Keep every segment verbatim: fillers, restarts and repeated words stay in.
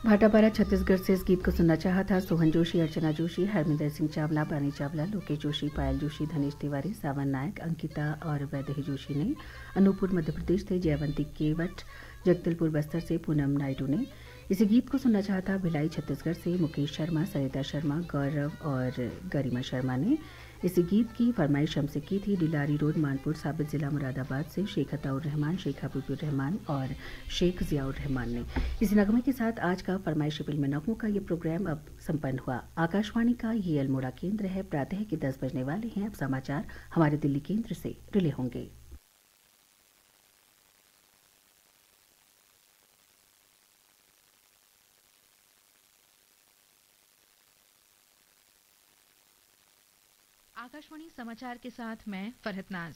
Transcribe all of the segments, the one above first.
भाटापारा छत्तीसगढ़ से इस गीत को सुनना चाहा था सोहन जोशी, अर्चना जोशी, हरमिंदर सिंह चावला, पानी चावला, लोकेश जोशी, पायल जोशी, धनेश तिवारी, सावन नायक, अंकिता और वैदेही जोशी ने। अनूपपुर मध्य प्रदेश से जयवंती केवट, जगदलपुर बस्तर से पूनम नायडू ने। इसी गीत को सुनना चाहा था भिलाई छत्तीसगढ़ से मुकेश शर्मा, सरिता शर्मा, गौरव और गरिमा शर्मा ने। इसी गीत की फरमाइश हमसे की थी डिलारी रोड, मानपुर साबित जिला मुरादाबाद से शेख अताउर रहमान, शेख हबीबुर रहमान और शेख जियाउर रहमान ने। इसी नगमे के साथ आज का फरमाइशी फिल्म नगमों का ये प्रोग्राम अब संपन्न हुआ। आकाशवाणी का ये अल्मोड़ा केंद्र है। प्रातः के दस बजने वाले हैं। अब समाचार हमारे दिल्ली केंद्र से रिले होंगे। आकाशवाणी समाचार के साथ मैं फरहत नाज।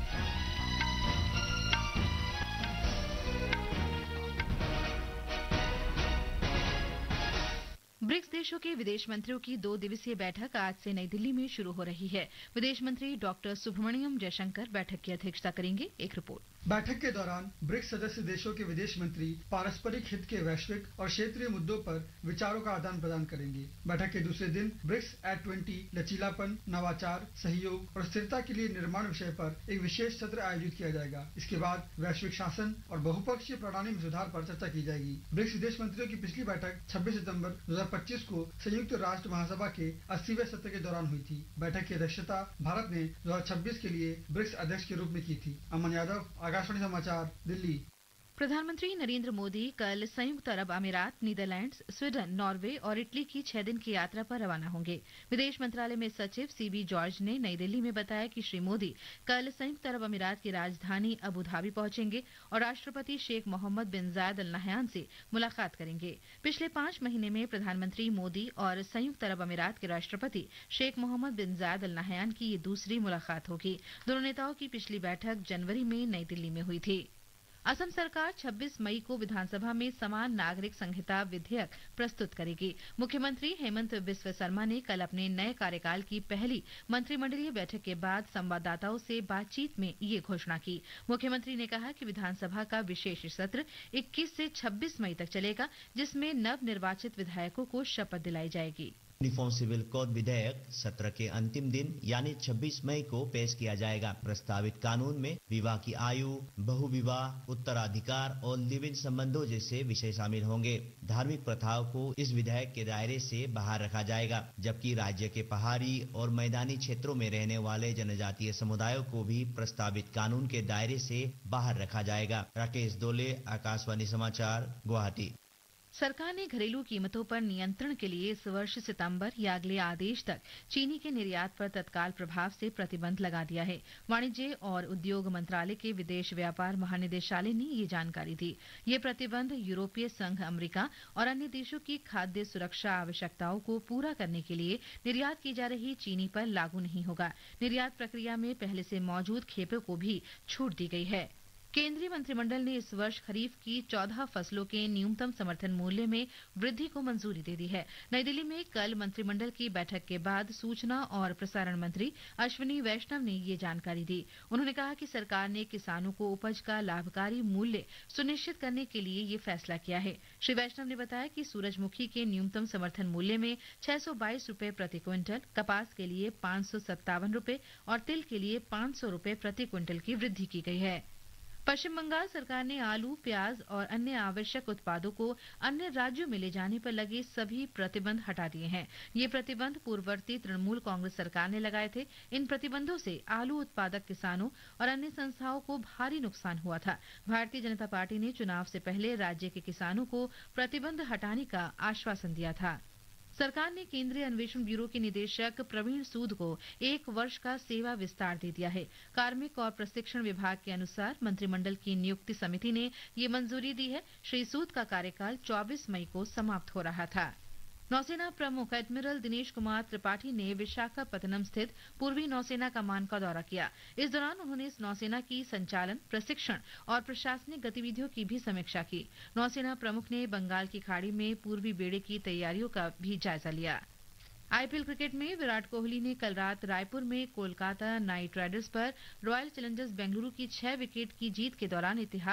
ब्रिक्स देशों के विदेश मंत्रियों की दो दिवसीय बैठक आज से नई दिल्ली में शुरू हो रही है। विदेश मंत्री डॉक्टर सुब्रमण्यम जयशंकर बैठक की अध्यक्षता करेंगे। एक रिपोर्ट। बैठक के दौरान ब्रिक्स सदस्य देशों के विदेश मंत्री पारस्परिक हित के वैश्विक और क्षेत्रीय मुद्दों पर विचारों का आदान प्रदान करेंगे। बैठक के दूसरे दिन ब्रिक्स एट ट्वेंटी लचीलापन, नवाचार, सहयोग और स्थिरता के लिए निर्माण विषय पर एक विशेष सत्र आयोजित किया जाएगा। इसके बाद वैश्विक शासन और बहुपक्षीय प्रणाली में सुधार पर चर्चा की जाएगी। ब्रिक्स विदेश मंत्रियों की पिछली बैठक छब्बीस सितंबर दो हजार पच्चीस को संयुक्त राष्ट्र महासभा के अस्सीवें सत्र के दौरान हुई थी। बैठक की अध्यक्षता भारत ने दो हजार छब्बीस के लिए ब्रिक्स अध्यक्ष के रूप में की थी। अमन यादव, आकाशवाणी समाचार, दिल्ली। प्रधानमंत्री नरेंद्र मोदी कल संयुक्त अरब अमीरात, नीदरलैंड्स, स्वीडन, नॉर्वे और इटली की छह दिन की यात्रा पर रवाना होंगे। विदेश मंत्रालय में सचिव सीबी जॉर्ज ने नई दिल्ली में बताया कि श्री मोदी कल संयुक्त अरब अमीरात की राजधानी अबू धाबी पहुंचेंगे और राष्ट्रपति शेख मोहम्मद बिन जायद अल नहयान से मुलाकात करेंगे। पिछले पांच महीने में प्रधानमंत्री मोदी और संयुक्त अरब अमीरात के राष्ट्रपति शेख मोहम्मद बिन जायद अल नहयान की ये दूसरी मुलाकात होगी। दोनों नेताओं की पिछली बैठक जनवरी में नई दिल्ली में हुई थी। असम सरकार छब्बीस मई को विधानसभा में समान नागरिक संहिता विधेयक प्रस्तुत करेगी। मुख्यमंत्री हेमंत बिस्व शर्मा ने कल अपने नए कार्यकाल की पहली मंत्रिमंडलीय बैठक के बाद संवाददाताओं से बातचीत में ये घोषणा की। मुख्यमंत्री ने कहा कि विधानसभा का विशेष सत्र इक्कीस से छब्बीस मई तक चलेगा, जिसमें नव निर्वाचित विधायकों को शपथ दिलाई जाएगी। यूनिफॉर्म सिविल कोड विधेयक सत्र के अंतिम दिन यानी छब्बीस मई को पेश किया जाएगा। प्रस्तावित कानून में विवाह की आयु, बहुविवाह, उत्तराधिकार और लिव इन संबंधों जैसे विषय शामिल होंगे। धार्मिक प्रथाओं को इस विधेयक के दायरे से बाहर रखा जाएगा, जबकि राज्य के पहाड़ी और मैदानी क्षेत्रों में रहने वाले जनजातीय समुदायों को भी प्रस्तावित कानून के दायरे से बाहर रखा जाएगा। राकेश दोले, आकाशवाणी समाचार, गुवाहाटी। सरकार ने घरेलू कीमतों पर नियंत्रण के लिए इस वर्ष सितंबर या अगले आदेश तक चीनी के निर्यात पर तत्काल प्रभाव से प्रतिबंध लगा दिया है। वाणिज्य और उद्योग मंत्रालय के विदेश व्यापार महानिदेशालय ने ये जानकारी दी। ये प्रतिबंध यूरोपीय संघ, अमेरिका और अन्य देशों की खाद्य सुरक्षा आवश्यकताओं को पूरा करने के लिए निर्यात की जा रही चीनी पर लागू नहीं होगा। निर्यात प्रक्रिया में पहले से मौजूद खेपों को भी छूट दी गई है। केंद्रीय मंत्रिमंडल ने इस वर्ष खरीफ की चौदह फसलों के न्यूनतम समर्थन मूल्य में वृद्धि को मंजूरी दे दी है। नई दिल्ली में कल मंत्रिमंडल की बैठक के बाद सूचना और प्रसारण मंत्री अश्विनी वैष्णव ने ये जानकारी दी। उन्होंने कहा कि सरकार ने किसानों को उपज का लाभकारी मूल्य सुनिश्चित करने के लिए ये फैसला किया है। श्री वैष्णव ने बताया कि सूरजमुखी के न्यूनतम समर्थन मूल्य में छह सौ बाईस रूपये प्रति क्विंटल, कपास के लिए पांच सौ सत्तावन रूपये और तिल के लिए पांच सौ रूपये प्रति क्विंटल की वृद्धि की गई है। पश्चिम बंगाल सरकार ने आलू, प्याज और अन्य आवश्यक उत्पादों को अन्य राज्यों में ले जाने पर लगे सभी प्रतिबंध हटा दिए हैं। ये प्रतिबंध पूर्ववर्ती तृणमूल कांग्रेस सरकार ने लगाए थे। इन प्रतिबंधों से आलू उत्पादक किसानों और अन्य संस्थाओं को भारी नुकसान हुआ था। भारतीय जनता पार्टी ने चुनाव से पहले राज्य के किसानों को प्रतिबंध हटाने का आश्वासन दिया था। सरकार ने केंद्रीय अन्वेषण ब्यूरो के निदेशक प्रवीण सूद को एक वर्ष का सेवा विस्तार दे दिया है। कार्मिक और प्रशिक्षण विभाग के अनुसार मंत्रिमंडल की नियुक्ति समिति ने ये मंजूरी दी है। श्री सूद का कार्यकाल चौबीस मई को समाप्त हो रहा था। नौसेना प्रमुख एडमिरल दिनेश कुमार त्रिपाठी ने विशाखापत्तनम स्थित पूर्वी नौसेना कमान का दौरा किया। इस दौरान उन्होंने इस नौसेना की संचालन, प्रशिक्षण और प्रशासनिक गतिविधियों की भी समीक्षा की। नौसेना प्रमुख ने बंगाल की खाड़ी में पूर्वी बेड़े की तैयारियों का भी जायजा लिया। आईपीएल क्रिकेट में विराट कोहली ने कल रात रायपुर में कोलकाता नाइट राइडर्स पर रॉयल चैलेंजर्स बेंगलुरु की छह विकेट की जीत के दौरान इतिहास